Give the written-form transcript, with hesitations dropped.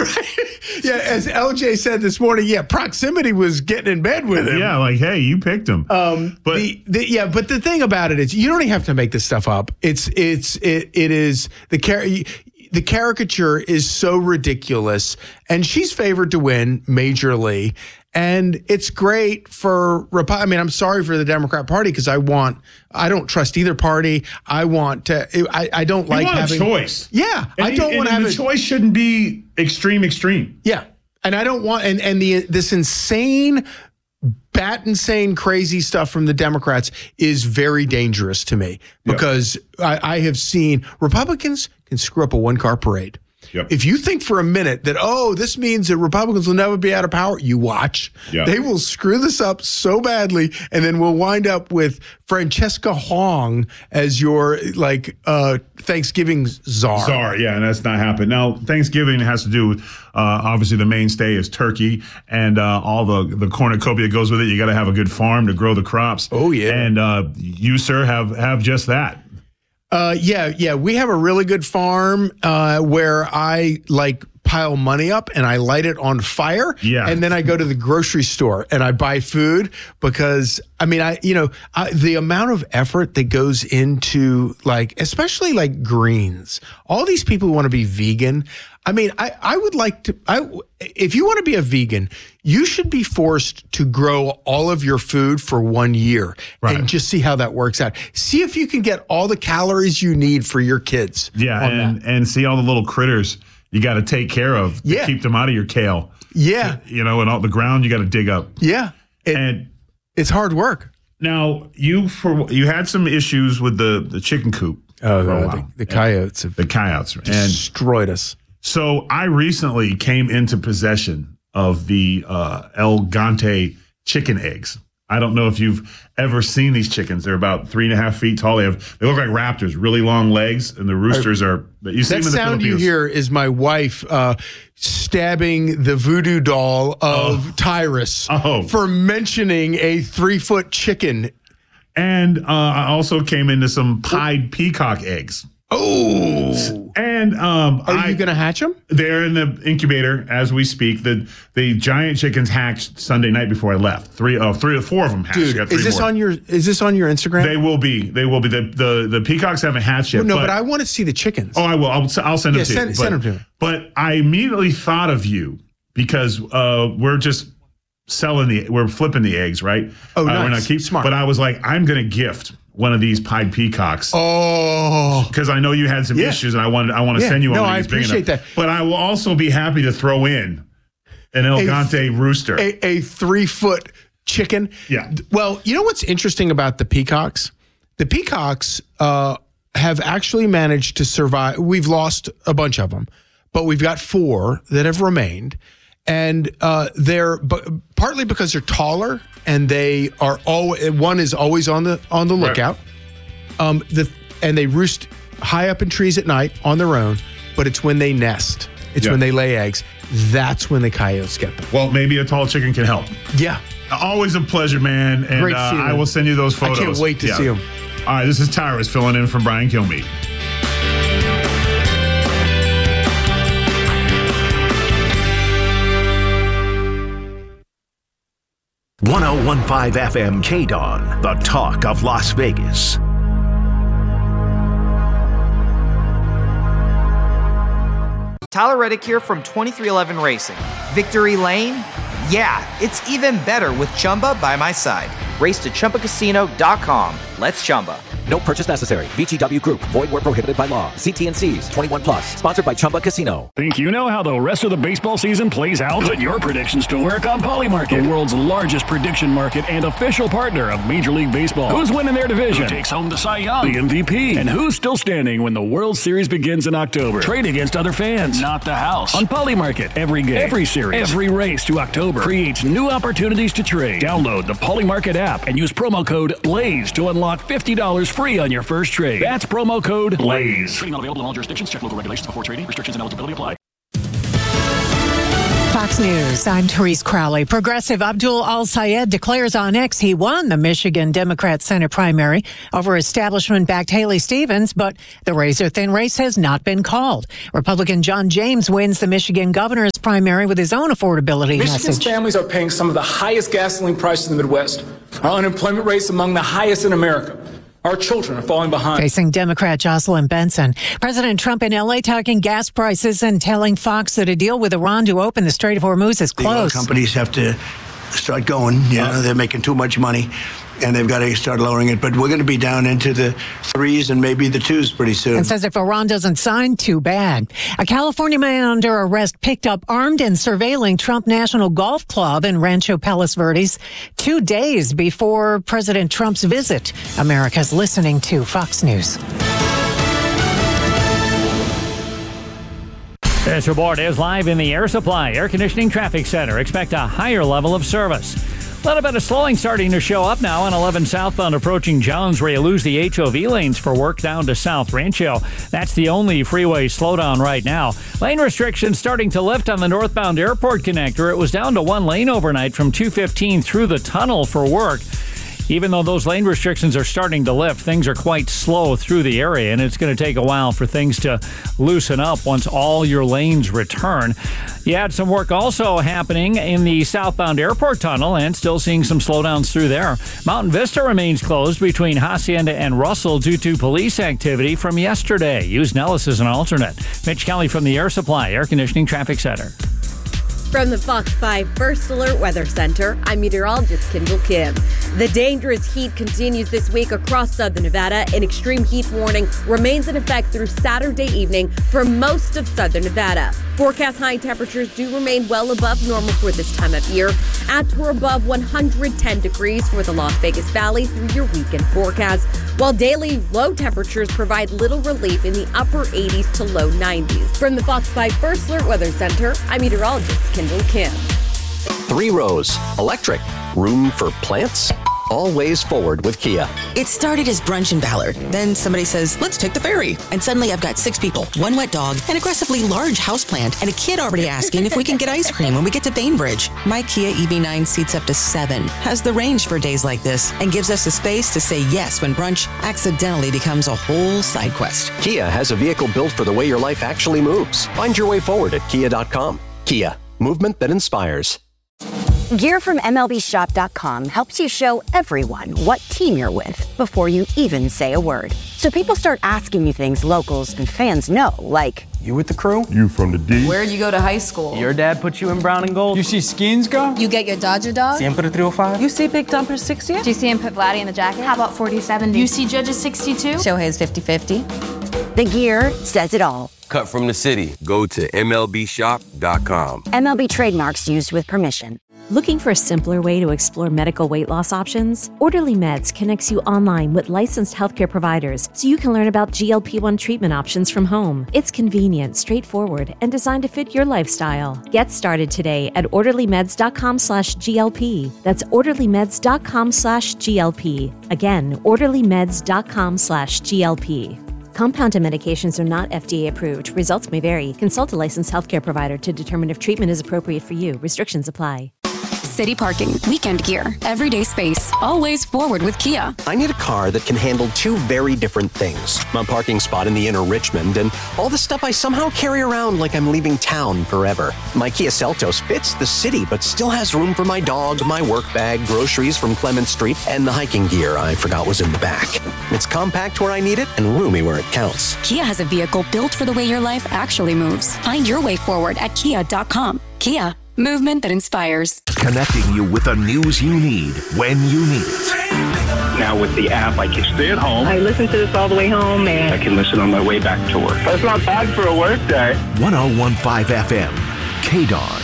Right. Yeah, as LJ said this morning, proximity was getting in bed with him. Yeah, like, hey, you picked him. But the thing about it is, you don't even have to make this stuff up. It is the caricature is so ridiculous, and she's favored to win majorly. And it's great for I'm sorry for the Democrat Party because I don't trust either party. I want to. I don't like having a choice. Yeah, I don't want to have the choice shouldn't be extreme. Yeah, and I don't want this insane, insane, crazy stuff from the Democrats is very dangerous to me because I have seen Republicans can screw up a one-car parade. Yep. If you think for a minute that, this means that Republicans will never be out of power, you watch. Yep. They will screw this up so badly, and then we'll wind up with Francesca Hong as your Thanksgiving czar. Yeah, and that's not happening. Now, Thanksgiving has to do with, obviously, the mainstay is turkey and all the cornucopia that goes with it. You got to have a good farm to grow the crops. Oh, yeah. And you, sir, have just that. We have a really good farm where I pile money up and I light it on fire. Yeah. And then I go to the grocery store and I buy food because the amount of effort that goes into especially greens, all these people who want to be vegan. I would like to, if you want to be a vegan, you should be forced to grow all of your food for 1 year and just see how that works out. See if you can get all the calories you need for your kids. Yeah. And see all the little critters you got to take care of to keep them out of your kale. Yeah. And all the ground you got to dig up. Yeah. It's hard work. Now, you had some issues with the chicken coop. Oh, the coyotes. The coyotes. Destroyed us. So I recently came into possession of the El Gante chicken eggs. I don't know if you've ever seen these chickens. They're about 3.5 feet tall. They look like raptors, really long legs, and the roosters are. You see them in the sound you hear is my wife stabbing the voodoo doll of Tyrus for mentioning a 3-foot chicken. And I also came into some pied peacock eggs. Oh, and are you going to hatch them? They're in the incubator as we speak. The giant chickens hatched Sunday night before I left. 3 or 4 of them hatched. Dude, is this on your Instagram? They will be. The peacocks haven't hatched yet. No, but I want to see the chickens. Oh, I will. I'll send them to you. Send them to me. But I immediately thought of you because we're just we're flipping the eggs, right? Oh, nice. We're not smart. But I was like, I'm going to gift one of these pied peacocks. Oh, because I know you had some issues, and I want to send you one. No, I appreciate that. But I will also be happy to throw in an El Gante rooster, a 3-foot chicken. Yeah. Well, you know what's interesting about the peacocks? The peacocks have actually managed to survive. We've lost a bunch of them, but we've got 4 that have remained. And they're partly because they're taller and they are one is always on the lookout. Right. And they roost high up in trees at night on their own, but it's when they nest. It's when they lay eggs. That's when the coyotes get them. Well, maybe a tall chicken can help. Yeah. Always a pleasure, man. And great seeing I will send you those photos. I can't wait to see them. All right, this is Tyrus filling in for Brian Kilmeade. 101.5 FM KDON, the talk of Las Vegas. Tyler Reddick here from 2311 Racing. Victory Lane? Yeah, it's even better with Chumba by my side. Race to ChumbaCasino.com. Let's Chumba. No purchase necessary. VGW Group. Void where prohibited by law. See T&Cs. 21 plus. Sponsored by Chumba Casino. Think you know how the rest of the baseball season plays out? Put your predictions to work on Polymarket, the world's largest prediction market and official partner of Major League Baseball. Who's winning their division? Who takes home the Cy Young, the MVP? And who's still standing when the World Series begins in October? Trade against other fans, not the house. On Polymarket, every game, every series, every race to October creates new opportunities to trade. Download the Polymarket app and use promo code BLAZE to unlock $50 free on your first trade. That's promo code BLAZE. Trading not available in all jurisdictions. Check local regulations before trading. Restrictions and eligibility apply. Fox News, I'm Therese Crowley. Progressive Abdul Al-Sayed declares on X he won the Michigan Democrat Senate primary over establishment-backed Haley Stevens, but the razor-thin race has not been called. Republican John James wins the Michigan governor's primary with his own affordability Michigan's message. families are paying some of the highest gasoline prices in the Midwest. Our unemployment rate's among the highest in America. Our children are falling behind. Facing Democrat Jocelyn Benson. President Trump in L.A. talking gas prices and telling Fox that a deal with Iran to open the Strait of Hormuz is close. The oil companies have to start going. They're making too much money, and they've got to start lowering it. But we're going to be down into the 3s and maybe the 2s pretty soon. And says if Iran doesn't sign, too bad. A California man under arrest picked up armed and surveilling Trump National Golf Club in Rancho Palos Verdes 2 days before President Trump's visit. America's listening to Fox News. This report is live in the Air Supply Air Conditioning Traffic Center. Expect a higher level of service. A little bit of slowing starting to show up now on 11 southbound approaching Jones, where you lose the HOV lanes for work down to South Rancho. That's the only freeway slowdown right now. Lane restrictions starting to lift on the northbound airport connector. It was down to 1 lane overnight from 215 through the tunnel for work. Even though those lane restrictions are starting to lift, things are quite slow through the area, and it's going to take a while for things to loosen up once all your lanes return. You had some work also happening in the southbound airport tunnel and still seeing some slowdowns through there. Mountain Vista remains closed between Hacienda and Russell due to police activity from yesterday. Use Nellis as an alternate. Mitch Kelly from the Air Supply Air Conditioning Traffic Center. From the Fox 5 First Alert Weather Center, I'm meteorologist Kendall Kim. The dangerous heat continues this week across southern Nevada. An extreme heat warning remains in effect through Saturday evening for most of southern Nevada. Forecast high temperatures do remain well above normal for this time of year, at or above 110 degrees for the Las Vegas Valley through your weekend forecast, while daily low temperatures provide little relief in the upper 80s to low 90s. From the Fox 5 First Alert Weather Center, I'm meteorologist Kendall Kim. 3 rows, electric, room for plants. Always forward with Kia. It started as brunch in Ballard. Then somebody says, let's take the ferry. And suddenly I've got 6 people, 1 wet dog, an aggressively large houseplant, and a kid already asking if we can get ice cream when we get to Bainbridge. My Kia EV9 seats up to 7, has the range for days like this, and gives us the space to say yes when brunch accidentally becomes a whole side quest. Kia has a vehicle built for the way your life actually moves. Find your way forward at kia.com. Kia, movement that inspires. Gear from MLBshop.com helps you show everyone what team you're with before you even say a word. So people start asking you things locals and fans know, like, you with the crew? You from the D? Where'd you go to high school? Your dad put you in brown and gold? You see Skins go? You get your Dodger dog? Siempre 305? You see Big Dumper 60? Do you see him put Vladdy in the jacket? How about 40-70? You see Judge's 62? Shohei's 50-50. The gear says it all. Cut from the city. Go to MLBshop.com. MLB trademarks used with permission. Looking for a simpler way to explore medical weight loss options? Orderly Meds connects you online with licensed healthcare providers so you can learn about GLP-1 treatment options from home. It's convenient, straightforward, and designed to fit your lifestyle. Get started today at orderlymeds.com/GLP. That's orderlymeds.com/GLP. Again, orderlymeds.com/GLP. Compounded medications are not FDA approved. Results may vary. Consult a licensed healthcare provider to determine if treatment is appropriate for you. Restrictions apply. City parking, weekend gear, everyday space, always forward with Kia. I need a car that can handle 2 very different things. My parking spot in the inner Richmond and all the stuff I somehow carry around like I'm leaving town forever. My Kia Seltos fits the city but still has room for my dog, my work bag, groceries from Clement Street, and the hiking gear I forgot was in the back. It's compact where I need it and roomy where it counts. Kia has a vehicle built for the way your life actually moves. Find your way forward at kia.com. Kia. Movement that inspires. Connecting you with the news you need when you need it. Now with the app, I can stay at home. I listen to this all the way home, and I can listen on my way back to work. That's not bad for a work day. 101.5 FM, KDON.